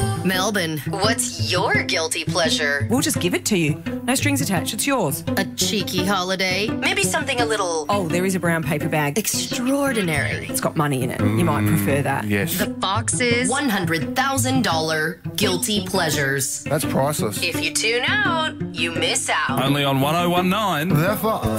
Melbourne, what's your guilty pleasure? We'll just give it to you. No strings attached. It's yours. A cheeky holiday? Maybe something a little... Oh, there is a brown paper bag. extraordinary. It's got money in it. You might prefer that. Yes. The Fox's $100,000 guilty pleasures. That's priceless. If you tune out, you miss out. Only on 1019. Therefore,